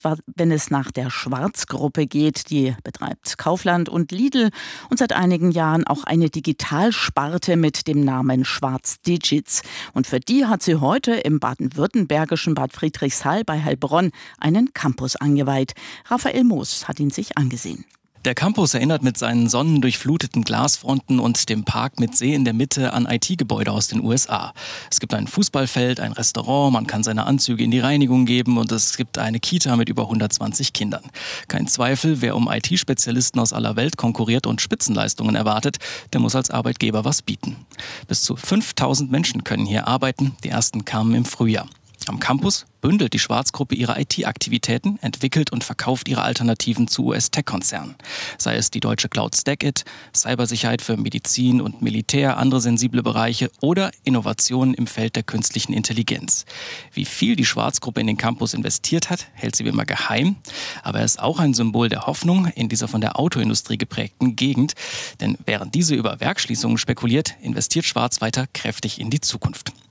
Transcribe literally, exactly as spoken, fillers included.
wenn es nach der Schwarz-Gruppe geht. Die betreibt Kaufland und Lidl und seit einigen Jahren auch eine Digitalsparte mit dem Namen Schwarz Digits. Und für die hat sie heute im baden-württembergischen Bad Friedrichshall bei Heilbronn einen Campus angeweiht. Raphael Moos hat ihn sich angesehen. Der Campus erinnert mit seinen sonnendurchfluteten Glasfronten und dem Park mit See in der Mitte an I T-Gebäude aus den U S A. Es gibt ein Fußballfeld, ein Restaurant, man kann seine Anzüge in die Reinigung geben und es gibt eine Kita mit über hundertzwanzig Kindern. Kein Zweifel, wer um I T-Spezialisten aus aller Welt konkurriert und Spitzenleistungen erwartet, der muss als Arbeitgeber was bieten. Bis zu fünftausend Menschen können hier arbeiten, die ersten kamen im Frühjahr. Am Campus bündelt die Schwarz-Gruppe ihre I T-Aktivitäten, entwickelt und verkauft ihre Alternativen zu U S-Tech-Konzernen. Sei es die deutsche Cloud StackIt, Cybersicherheit für Medizin und Militär, andere sensible Bereiche oder Innovationen im Feld der künstlichen Intelligenz. Wie viel die Schwarz-Gruppe in den Campus investiert hat, hält sie wie immer geheim. Aber er ist auch ein Symbol der Hoffnung in dieser von der Autoindustrie geprägten Gegend. Denn während diese über Werksschließungen spekuliert, investiert Schwarz weiter kräftig in die Zukunft.